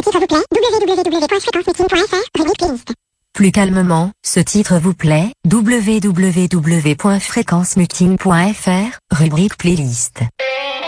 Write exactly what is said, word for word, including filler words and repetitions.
titre vous plaît, w w w point fréquence meeting point f r, rubrique playlist. Plus calmement, ce titre vous plaît, w w w point fréquence meeting point f r, rubrique playlist.